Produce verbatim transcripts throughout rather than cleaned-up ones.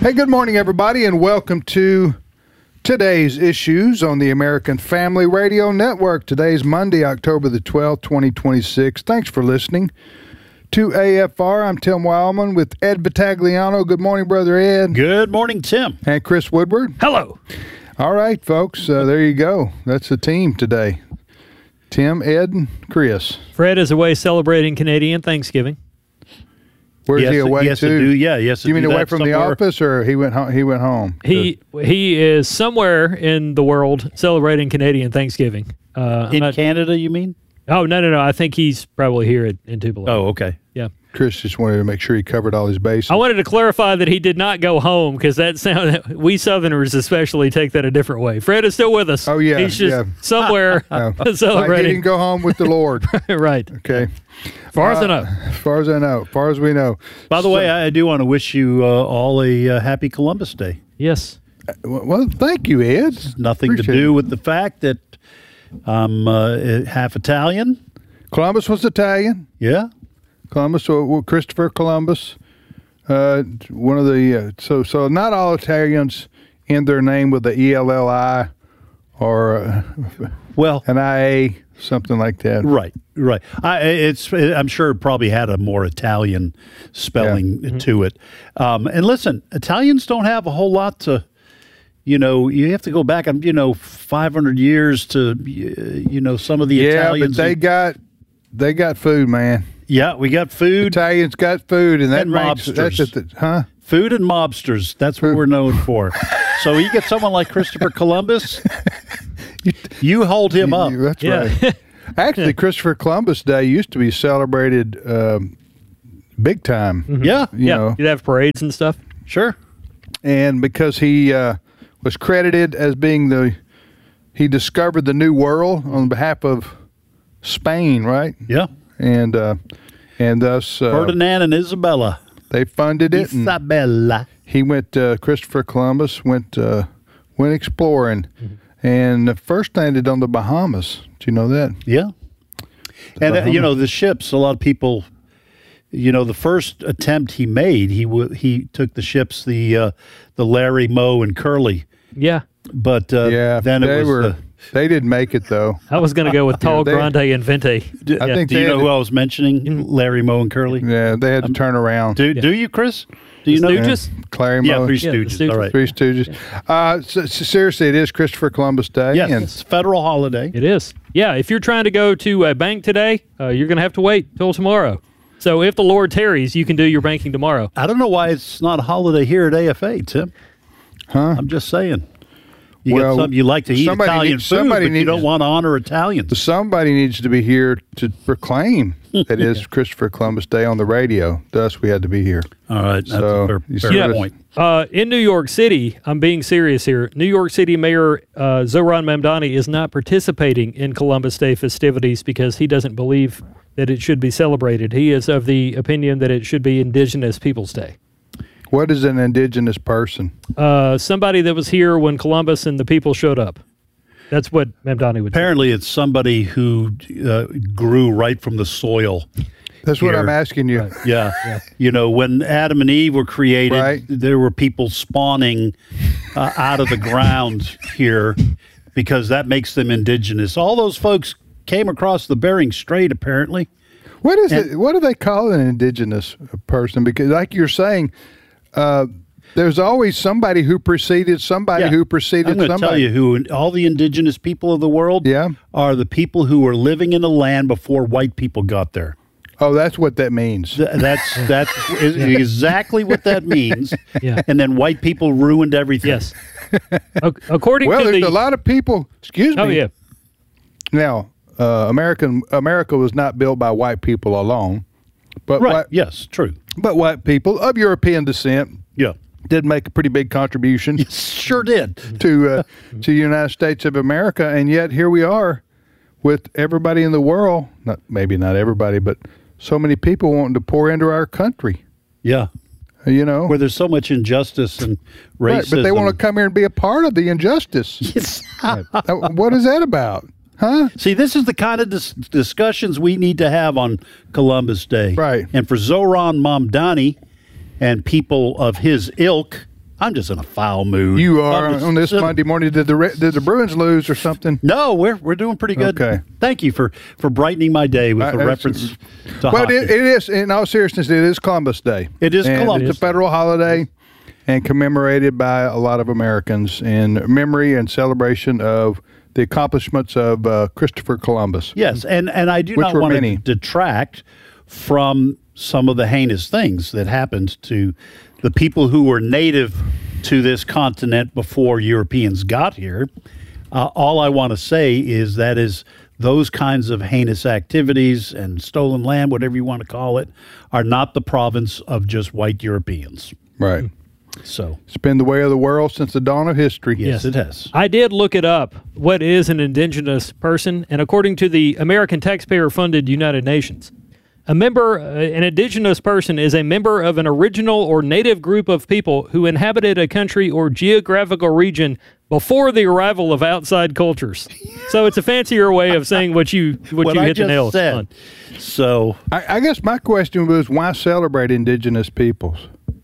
Hey, good morning, everybody, and welcome to today's issues on the American Family Radio Network. Today's Monday, October the twelfth, twenty twenty-six. Thanks for listening to A F R. I'm Tim Wildman with Ed Battagliano. Good morning, Brother Ed. Good morning, Tim. And Chris Woodward. Hello. All right, folks, uh, there you go. That's the team today. Tim, Ed, and Chris. Fred is away celebrating Canadian Thanksgiving. Where's Yes, he away yes, to? to do, yeah, yes. You mean do away that from the somewhere. office, or he went home? He went home. He he is somewhere in the world celebrating Canadian Thanksgiving. Uh, I'm In not- Canada, you mean? oh no no no! I think he's probably here at, in Tupelo. Oh, okay. Yeah. Chris just wanted to make sure he covered all his bases. I wanted to clarify that he did not go home because that sound we Southerners especially take that a different way. Fred is still with us. Oh, yeah, he's just yeah. somewhere Oh, like he celebrating. didn't go home with the Lord. Right. Okay. As far as I know. As far as I know. As far as we know. By the way, I do want to wish you uh, all a uh, happy Columbus Day. Yes. Well, thank you, Ed. Nothing Appreciate to do it. with the fact that I'm uh, half Italian. Columbus was Italian. Yeah. Columbus, uh, well, Christopher Columbus. Uh, one of the uh, so so not all Italians end their name with the E L L I or uh, Well, an I A, something like that. right, right. I, it's. I'm sure it probably had a more Italian spelling Mm-hmm. to it. Um, and listen, Italians don't have a whole lot to. You know, you have to go back. You know, five hundred years to. You know, some of the Yeah, Italians. but they got they got food, man. Yeah, we got food. Italians got food, and that And ranks, that's mobsters. at the, huh? Food and mobsters. That's what we're known for. So you get someone like Christopher Columbus, you hold him up. You- That's Yeah. right. Actually, Christopher Columbus Day used to be celebrated um, big time. Yeah, You yeah. know, You'd have parades and stuff. sure. and because he uh, was credited as being the he discovered the new world on behalf of Spain, right? Yeah. And uh, and thus uh, Ferdinand and Isabella. they funded it. And Isabella. he went. Uh, Christopher Columbus went uh, went exploring, and uh, first landed on the Bahamas. Do you know that? Yeah. And, uh, you Bahamas. know, the ships, a lot of people, you know, the first attempt he made, he w- he took the ships, the uh, the Larry, Moe, and Curly. Yeah. But uh, Yeah, then it they was were. the, They didn't make it though. I was going to go with Tall, they- Grande, and Venti. do, I think do you they know had who to- I was mentioning? Larry, Moe, and Curly? Yeah, they had to turn around. Do, do you, Chris? Do you The know? Stooges? Clary Yeah, Moe. Three Yeah, the Stooges. Stooges. All right. Three Stooges. Uh, so, so seriously, it is Christopher Columbus Day. Yes, and it's a federal holiday. It is. Yeah, if you're trying to go to a bank today, uh, you're going to have to wait till tomorrow. So if the Lord tarries, you can do your banking tomorrow. I don't know why it's not a holiday here at A F A, Tim. Huh? I'm just saying. You Well, got something you like to eat somebody Italian needs- food, somebody but you needs- don't want to honor Italians. Somebody needs to be here to proclaim that it's Christopher Columbus Day on the radio. Thus, we had to be here. All right, that's So, a fair, you fair see what it- point. Uh, in New York City, I'm being serious here. New York City Mayor uh, Zohran Mamdani is not participating in Columbus Day festivities because he doesn't believe that it should be celebrated. He is of the opinion that it should be Indigenous Peoples Day. What is an indigenous person? Uh, somebody that was here when Columbus and the people showed up. That's what Mamdani would say. Apparently, it's somebody who uh, grew right from the soil. That's what Here. I'm asking you. Yeah. You know, when Adam and Eve were created, Right. there were people spawning uh, out of the ground here because that makes them indigenous. All those folks came across the Bering Strait, apparently. What is it? What do they call an indigenous person? Because, like you're saying, uh, there's always somebody who preceded somebody Yeah. who preceded I'm going to somebody. tell you who all the indigenous people of the world Yeah. are the people who were living in the land before white people got there. Oh, that's what that means. Th- That's that's is exactly what that means. Yeah. And then white people ruined everything. Yes. Ac- According Well, to there's the a lot of people. Excuse me. oh yeah, Now, uh, American America was not built by white people alone, but Right. white, Yes, true. but white people of European descent Yeah. did make a pretty big contribution Sure did. to uh, to the United States of America, and yet here we are with everybody in the world. Not maybe not everybody, but so many people wanting to pour into our country. Yeah. You know, Where there's so much injustice and racism. right, but they want to come here and be a part of the injustice. Yes. That- what is that about? Huh? See, this is the kind of dis- discussions we need to have on Columbus Day. Right. And for Zohran Mamdani and people of his ilk, I'm just in a foul mood. You are I'm just- on this Monday morning. Did the Re- did the Bruins lose or something? No, we're we're doing pretty good. Okay. Thank you for, for brightening my day with I- a that's- reference to Well, hockey. it, it is. In all seriousness, it is Columbus Day. It is And Columbus It's a federal holiday and commemorated by a lot of Americans in memory and celebration of the accomplishments of uh, Christopher Columbus. Yes, and, and I do Which not were want many. to detract from some of the heinous things that happened to the people who were native to this continent before Europeans got here. Uh, all I want to say is that is those kinds of heinous activities and stolen land, whatever you want to call it, are not the province of just white Europeans. Right. So, It's been the way of the world since the dawn of history. yes, Yes. it has. I did look it up. What is an indigenous person? And according to the American taxpayer-funded United Nations, a member, uh, an indigenous person is a member of an original or native group of people who inhabited a country or geographical region before the arrival of outside cultures. So it's a fancier way of saying what you what, What you I hit the just nail said. on. So, I, I guess my question was, why celebrate indigenous peoples?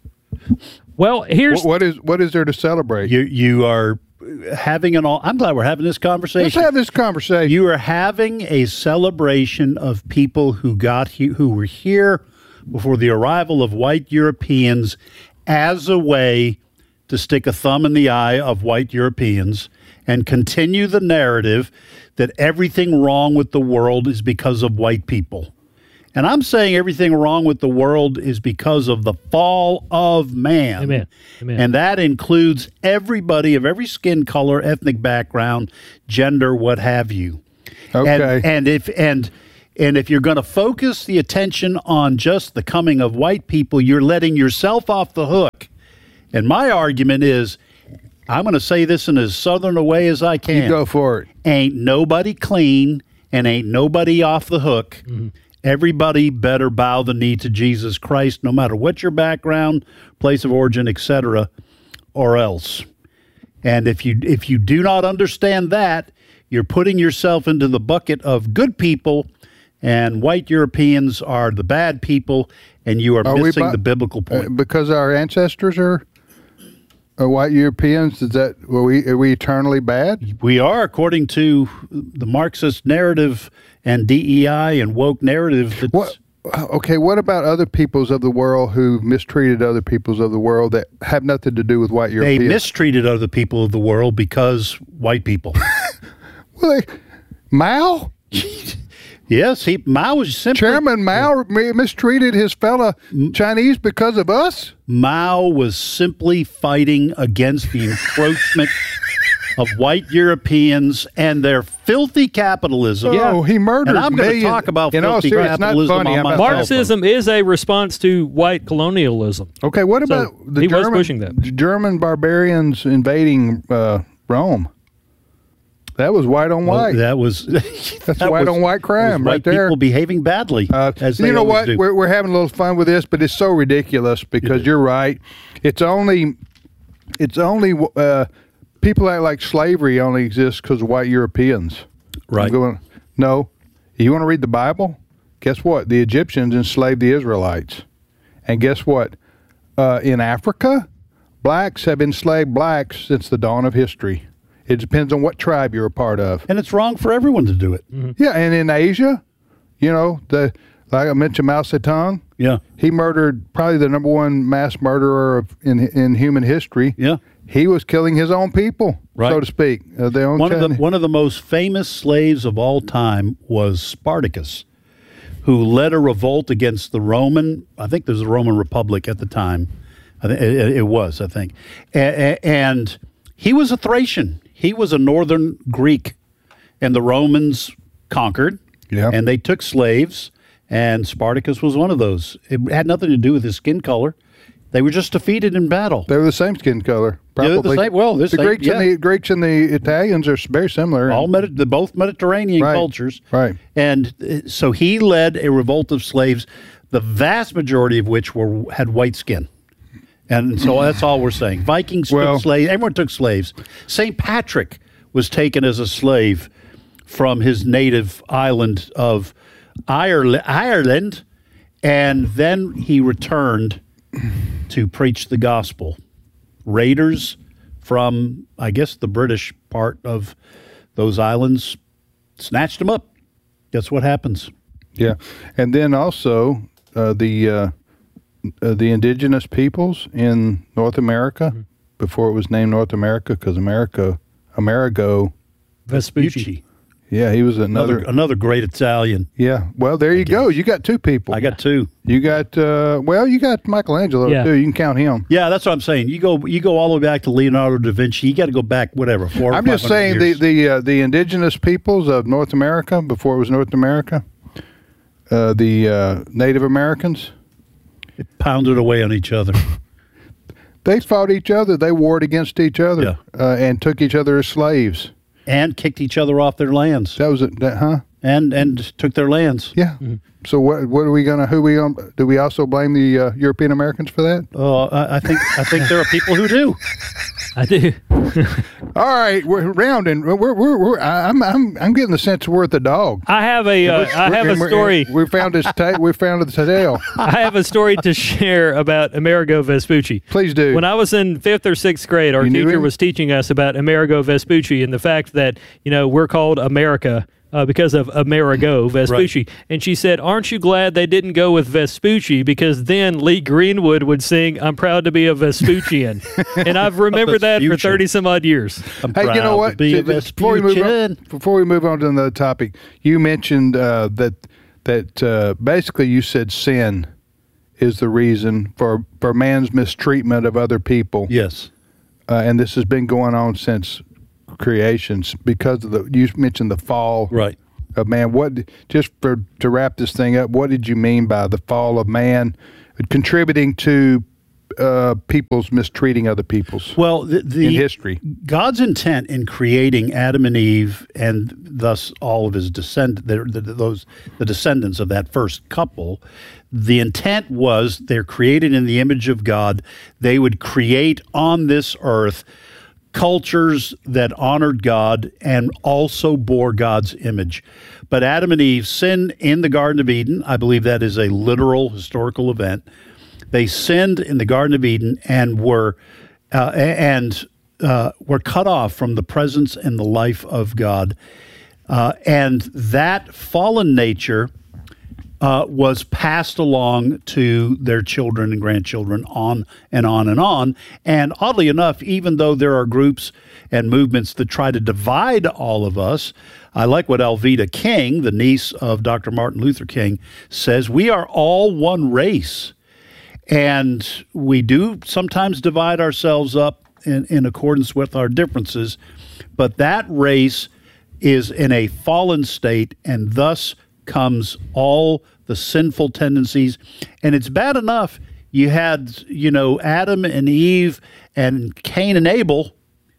Well, here's What, what is what is there to celebrate? you you are having an all. I'm glad we're having this conversation. Let's have this conversation. You are having a celebration of people who got he- who were here before the arrival of white Europeans as a way to stick a thumb in the eye of white Europeans and continue the narrative that everything wrong with the world is because of white people. And I'm saying everything wrong with the world is because of the fall of man. Amen. Amen. And that includes everybody of every skin color, ethnic background, gender, what have you. Okay. And, and if and and if you're going to focus the attention on just the coming of white people, you're letting yourself off the hook. And my argument is, I'm going to say this in as southern a way as I can. You go for it. Ain't nobody clean and ain't nobody off the hook. Mm-hmm. Everybody better bow the knee to Jesus Christ, no matter what your background, place of origin, et cetera, or else. And if you if you do not understand that, you're putting yourself into the bucket of good people, and white Europeans are the bad people, and you are, Are we missing bi- the biblical Uh, point. because our ancestors are, are white Europeans. Is that were we are we eternally bad? We are, according to the Marxist narrative and D E I and woke narrative. That's, What? Okay. What about other peoples of the world who mistreated other peoples of the world that have nothing to do with white They Europeans? mistreated other people of the world because white people. well, they, Mao, Yes, he Mao was simply Chairman Mao, mi- mistreated his fellow Chinese because of us. Mao was simply fighting against the encroachment of white Europeans and their filthy capitalism. Oh, he murdered And I'm going to millions- talk about in all filthy seriousness, it's not capitalism funny. on I'm my not- cell phone. Marxism is a response to white colonialism. Okay. What So, about the he was German, pushing that. German barbarians invading uh, Rome? That was white on Well, white. that was That's that white was- on white crime was right white there. People behaving badly, Uh, as you they know always what? do. We're, we're having a little fun with this, but it's so ridiculous because you're right. It's only, it's only uh, people act like slavery only exists because of white Europeans. Right. I'm going, no, you want to read the Bible? Guess what? The Egyptians enslaved the Israelites, and guess what? Uh, in Africa, blacks have enslaved blacks since the dawn of history. It depends on what tribe you're a part of. and it's wrong for everyone to do it. Yeah, and in Asia, you know, the like I mentioned, Mao Zedong. Yeah, He murdered probably the number one mass murderer of, in in human history. yeah. He was killing his own people, Right. so to speak. Uh, their own One of the Chinese- one of the most famous slaves of all time was Spartacus, who led a revolt against the Roman. I think there was a Roman Republic at the time. I think it, it was. I think, a, a, and he was a Thracian. He was a northern Greek, and the Romans conquered. Yeah. And they took slaves, and Spartacus was one of those. It had nothing to do with his skin color. They were just defeated in battle. They were the same skin color, They're probably. the same- well, the the same- Greeks yeah. and the Greeks and the Italians are very similar. All Medi- they're both Mediterranean Right, cultures. right. And uh, so he led a revolt of slaves, the vast majority of which were had white skin. And so that's all we're saying. Vikings Well- took slaves. Everyone took slaves. Saint Patrick was taken as a slave from his native island of Ireland, Ireland, and then he returned to preach the gospel. raiders from, I guess, the British part of those islands snatched them up. That's what happens. Yeah, and then also uh, the uh, uh, the indigenous peoples in North America, mm-hmm. before it was named North America, because America, Amerigo Vespucci. Yeah, he was another another, another great Italian. Yeah, well, there you go. You got two people. I got two. You got uh, well, you got Michelangelo yeah. too. You can count him. Yeah, that's what I'm saying. You go, you go all the way back to Leonardo da Vinci. You got to go back, whatever. Four. I'm just saying years. the the uh, the indigenous peoples of North America before it was North America, uh, the uh, Native Americans, it pounded away on each other. They fought each other. They warred against each other, yeah. uh, and took each other as slaves. And kicked each other off their lands. That was it, that, huh? And and took their lands. Yeah. Mm-hmm. So what what are we gonna? Who we gonna? Do we also blame the uh, European Americans for that? Oh, uh, I, I think I think there are people who do. I do. All right, we're rounding. We're we're, we're I'm I'm I'm getting the sense we're at the dog. I have a uh, I have a story. We found his ta- we found his tail. I have a story to share about Amerigo Vespucci. Please do. When I was in fifth or sixth grade, our You knew teacher him? was teaching us about Amerigo Vespucci and the fact that, you know, we're called America uh, because of Amerigo Vespucci. Right. And she said, "Aren't you glad they didn't go with Vespucci, because then Lee Greenwood would sing 'I'm proud to be a Vespuccian.'" And I've remembered that for thirty some odd years. I'm hey, proud you know what? To be a before, we move on, before we move on to another topic, you mentioned uh, that that uh, basically you said sin is the reason for for man's mistreatment of other people. Yes, uh, and this has been going on since creations because of the. You mentioned the fall, right? Of man. What just for to wrap this thing up? What did you mean by the fall of man contributing to uh, people's mistreating other peoples? Well, the, the in history, God's intent in creating Adam and Eve, and thus all of his descend the, the, those the descendants of that first couple. The intent was they're created in the image of God. They would create on this earth cultures that honored God and also bore God's image. But Adam and Eve sinned in the Garden of Eden. I believe that is a literal historical event. They sinned in the Garden of Eden and were uh, and uh, were cut off from the presence and the life of God. Uh, and that fallen nature Uh, was passed along to their children and grandchildren, on and on and on. And oddly enough, even though there are groups and movements that try to divide all of us, I like what Alveda King, the niece of Doctor Martin Luther King, says. We are all one race. And we do sometimes divide ourselves up in, in accordance with our differences, but that race is in a fallen state, and thus comes all the sinful tendencies. And it's bad enough you had, you know, Adam and Eve and Cain and Abel,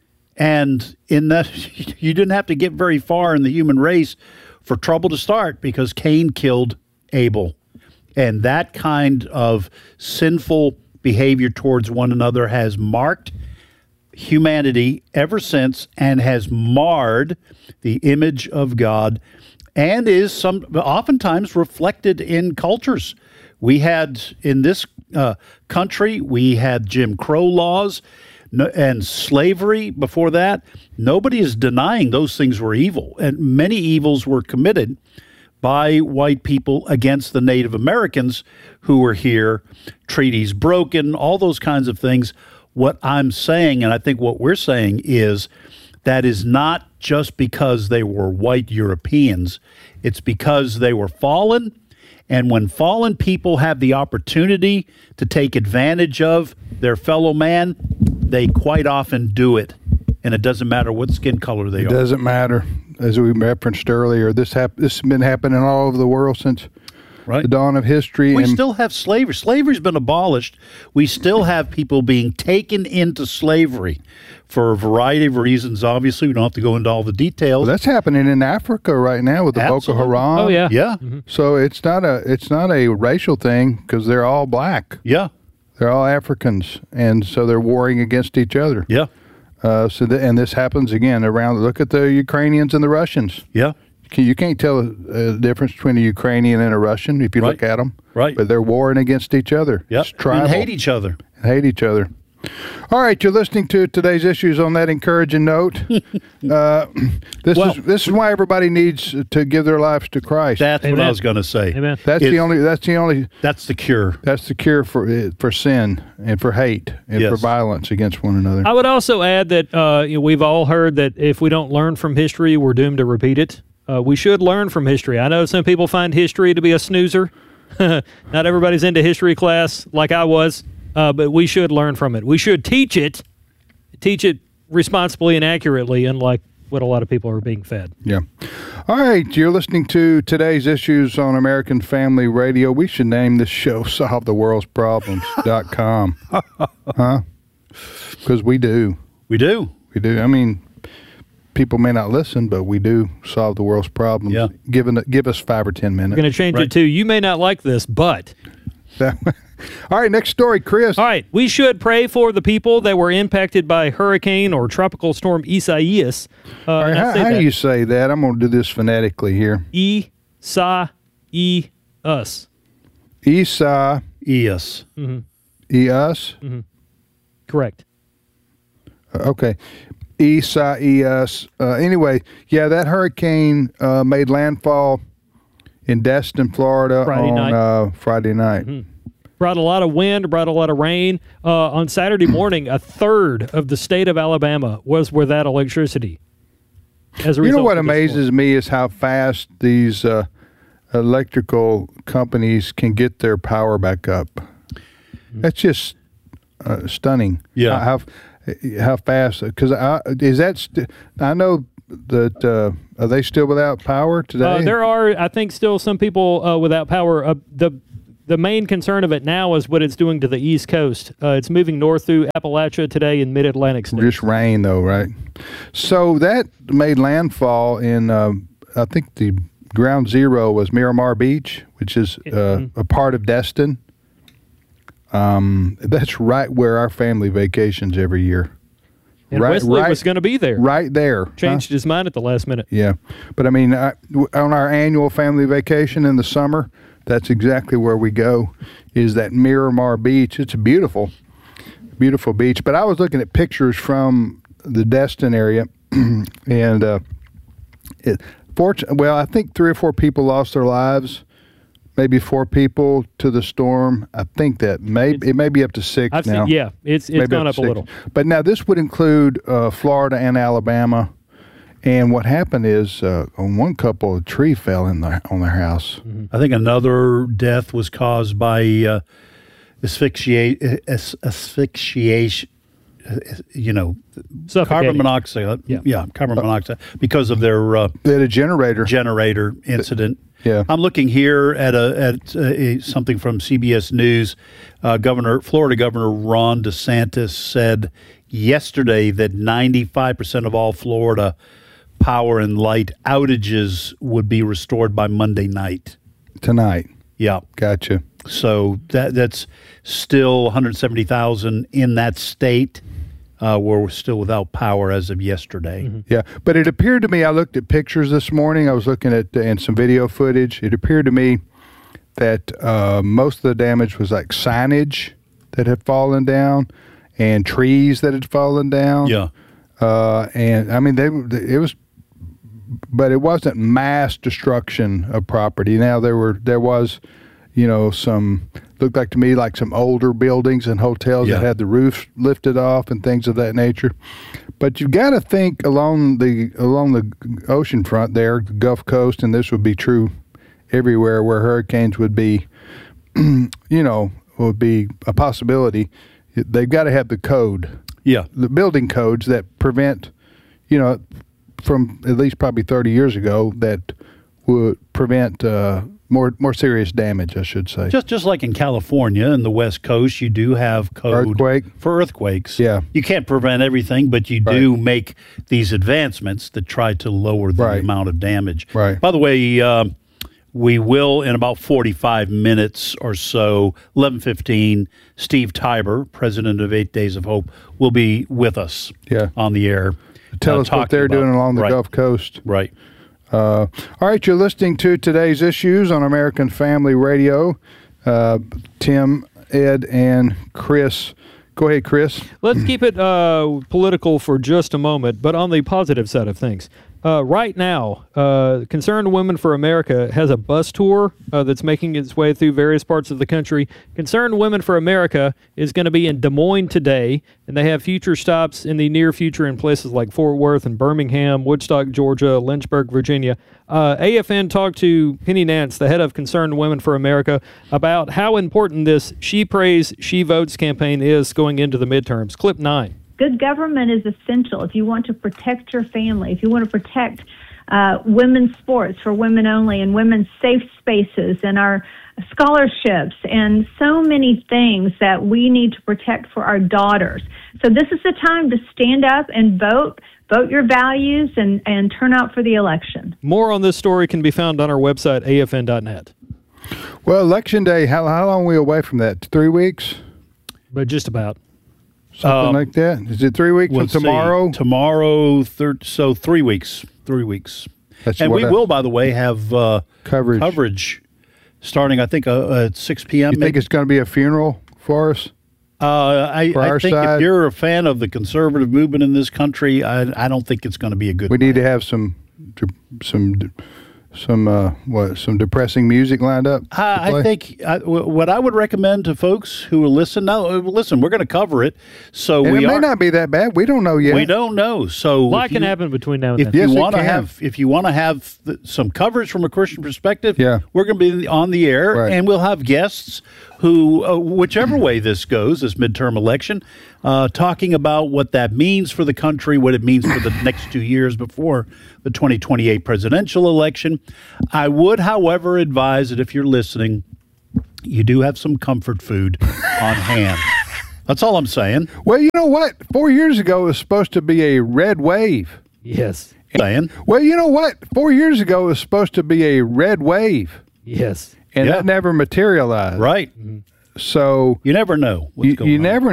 and in that you didn't have to get very far in the human race for trouble to start, because Cain killed Abel. And that kind of sinful behavior towards one another has marked humanity ever since, and has marred the image of God, and is some oftentimes reflected in cultures. We had in this uh, country, we had Jim Crow laws no, and slavery before that. Nobody is denying those things were evil, and many evils were committed by white people against the Native Americans who were here, treaties broken, all those kinds of things. What I'm saying, and I think what we're saying, is that is not just because they were white Europeans. It's because they were fallen, and when fallen people have the opportunity to take advantage of their fellow man, they quite often do it, and it doesn't matter what skin color they it are. It doesn't matter. As we referenced earlier, this hap- this has been happening all over the world since right. the dawn of history. We and still have slavery. Slavery's been abolished. We still have people being taken into slavery for a variety of reasons. Obviously, we don't have to go into all the details. Well, that's happening in Africa right now with the Absolutely. Boko Haram. Oh yeah, yeah. Mm-hmm. So it's not a it's not a racial thing, because they're all black. Yeah, they're all Africans, and so they're warring against each other. Yeah. Uh, so the, and this happens again around. Look at the Ukrainians and the Russians. Yeah. You can't tell a difference between a Ukrainian and a Russian if you right. look at them. Right. But they're warring against each other. Yep. It's tribal. And hate each other. And hate each other. All right, you're listening to today's issues on that encouraging note. uh, this Well, is this is why everybody needs to give their lives to Christ. That's what Amen. I was going to say. Amen. That's It- the only. That's the only. That's the cure. That's the cure for for sin and for hate and Yes. for violence against one another. I would also add that uh, you know, we've all heard that if we don't learn from history, we're doomed to repeat it. Uh, we should learn from history. I know some people find history to be a snoozer. Not everybody's into history class like I was, uh, but we should learn from it. We should teach it, teach it responsibly and accurately, unlike what a lot of people are being fed. Yeah. All right, you're listening to today's issues on American Family Radio. We should name this show Solve the World's Problems dot com. Huh? Because we do. We do. We do. I mean, people may not listen, but we do solve the world's problems. Yeah. Given, give us five or ten We're minutes. going to change Right. it to, you may not like this, but... All right, next story, Chris. All right, we should pray for the people that were impacted by Hurricane or Tropical Storm Isaias. Uh, All right, and I how, say how that. do you say that? I'm going to do this phonetically here. E sa e us. Esau, Yes. E-us? Correct. Okay. Isaias. Uh, anyway, yeah, that hurricane uh, made landfall in Destin, Florida Friday on night. Uh, Friday night. Brought a lot of wind, brought a lot of rain. Uh, on Saturday morning, a third of the state of Alabama was without electricity. As a You know result what of this amazes me is how fast these uh, electrical companies can get their power back up. That's just uh, stunning. Yeah. How how fast? Because is that? St- I know that uh, are they still without power today? Uh, there are, I think, still some people uh, without power. Uh, the The main concern of it now is what it's doing to the East Coast. Uh, it's moving north through Appalachia today in Mid-Atlantic states. Just rain, though, right? So that made landfall in, um, I think the ground zero was Miramar Beach, which is uh, a part of Destin. Um, that's right where our family vacations every year. And right, Wesley right, was going to be there. right there. Changed Huh? his mind at the last minute. Yeah, but I mean, I, on our annual family vacation in the summer, that's exactly where we go. Is that Miramar Beach? It's a beautiful, beautiful beach. But I was looking at pictures from the Destin area, and uh, it, fortunately, well, I think three or four people lost their lives. Maybe four people to the storm. I think that may it may be up to six I've now. seen, yeah, it's it's Maybe gone to up a six. little. But now this would include uh, Florida and Alabama. And what happened is, uh, on one couple, a tree fell in their on their house. I think another death was caused by uh, asphyxiate, as, asphyxiation, uh, you know, carbon Suffocating. monoxide. Yeah. Yeah, carbon monoxide because of their uh, They had a generator. generator incident. Yeah. I'm looking here at a at a, something from C B S News. Uh, Governor Florida Governor Ron DeSantis said yesterday that ninety-five percent of all Florida power and light outages would be restored by Monday night. Tonight. Yeah. Gotcha. So that that's still one hundred seventy thousand in that state uh, where we're still without power as of yesterday. Yeah, but it appeared to me, I looked at pictures this morning. I was looking at and some video footage. It appeared to me that uh, most of the damage was like signage that had fallen down and trees that had fallen down. Yeah. Uh, and I mean, they it was, but it wasn't mass destruction of property. Now there were there was, you know, some looked like to me like some older buildings and hotels Yeah. that had the roofs lifted off and things of that nature. But you've got to think along the along the ocean front there, Gulf Coast, and this would be true everywhere where hurricanes would be, you know, would be a possibility. They've got to have the code. Yeah. The building codes that prevent, you know, from at least probably thirty years ago that would prevent uh, more more serious damage, I should say. Just just like in California and the West Coast, you do have code Earthquake? for earthquakes. Yeah. You can't prevent everything, but you do make these advancements that try to lower the Right. amount of damage. Right. By the way, um, we will in about forty-five minutes or so, eleven fifteen, Steve Tiber, president of Eight Days of Hope, will be with us Yeah. on the air. Tell uh, us what talking they're about- doing along the right, Gulf Coast. Right. Uh, all right, you're listening to today's issues on American Family Radio. Uh, Tim, Ed, and Chris Go ahead, Chris. Let's keep it uh, political for just a moment, but on the positive side of things. Uh, right now, uh, Concerned Women for America has a bus tour uh, that's making its way through various parts of the country. Concerned Women for America is going to be in Des Moines today, and they have future stops in the near future in places like Fort Worth and Birmingham, Woodstock, Georgia, Lynchburg, Virginia. Uh, A F N talked to Penny Nance, the head of Concerned Women for America, about how important this She Prays, She Votes campaign is going into the midterms. Clip nine. Good government is essential if you want to protect your family, if you want to protect uh, women's sports for women only and women's safe spaces and our scholarships and so many things that we need to protect for our daughters. So this is the time to stand up and vote, vote your values, and, and turn out for the election. More on this story can be found on our website, A F N dot net. Well, Election Day, how, how long are we away from that? Three weeks? But just about. Something Um, like that? Is it three weeks from Let's see. tomorrow? Tomorrow, thir- so three weeks. Three weeks. That's and what we I- will, by the way, have uh, Coverage. coverage starting, I think, uh, at six p.m. You think it's going to be a funeral for us? Uh, I, For I our think side? if you're a fan of the conservative movement in this country, I, I don't think it's going to be a good We one. need to have some, some, some, uh, what, some depressing music lined up. to I, I play? think I, w- what I would recommend to folks who will listen, now, uh, listen, we're going to cover it. So And we it may are, not be that bad. We don't know yet. we don't know. So A lot if can you- happen between now and If then. Yes, you it want to can. have, if you want to have th- some coverage from a Christian perspective, Yeah. we're going to be on the air, Right. and we'll have guests who, uh, whichever way this goes, this midterm election, uh, talking about what that means for the country, what it means for the next two years before the twenty twenty-eight presidential election. I would, however, advise that if you're listening, you do have some comfort food on hand. That's all I'm saying. Well, you know what? Four years ago, it was supposed to be a red wave. Yes. Saying. Well, you know what? Four years ago, it was supposed to be a red wave, Yes. and Yeah. that never materialized. Right. So You never know what's you, going you on. never